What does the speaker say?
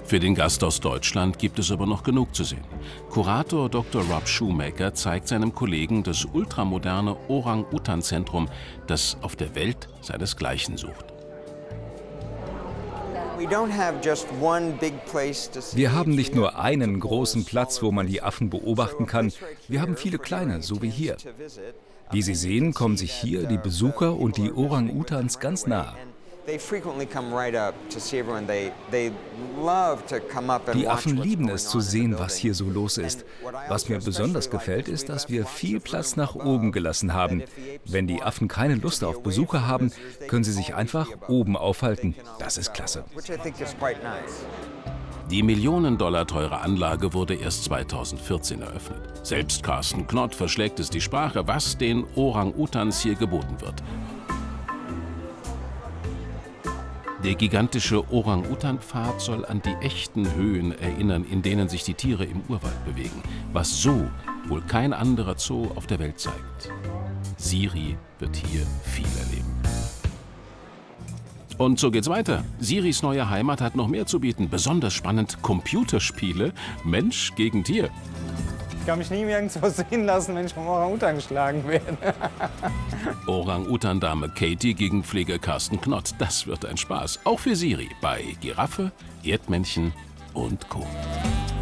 Für den Gast aus Deutschland gibt es aber noch genug zu sehen. Kurator Dr. Rob Shoemaker zeigt seinem Kollegen das ultramoderne Orang-Utan-Zentrum, das auf der Welt seinesgleichen sucht. Wir haben nicht nur einen großen Platz, wo man die Affen beobachten kann, wir haben viele kleine, so wie hier. Wie Sie sehen, kommen sich hier die Besucher und die Orang-Utans ganz nahe. Die Affen lieben es zu sehen, was hier so los ist. Was mir besonders gefällt, ist, dass wir viel Platz nach oben gelassen haben. Wenn die Affen keine Lust auf Besucher haben, können sie sich einfach oben aufhalten. Das ist klasse. Die Millionen-Dollar teure Anlage wurde erst 2014 eröffnet. Selbst Carsten Knott verschlägt es die Sprache, was den Orang-Utans hier geboten wird. Der gigantische Orang-Utan-Pfad soll an die echten Höhen erinnern, in denen sich die Tiere im Urwald bewegen, was so wohl kein anderer Zoo auf der Welt zeigt. Siri wird hier viel erleben. Und so geht's weiter. Siris neue Heimat hat noch mehr zu bieten. Besonders spannend Computerspiele, Mensch gegen Tier. Ich kann mich nie nirgendwo sehen lassen, wenn ich vom Orang-Utan geschlagen werde. Orang-Utan-Dame Katie gegen Pfleger Carsten Knott. Das wird ein Spaß. Auch für Siri bei Giraffe, Erdmännchen und Co.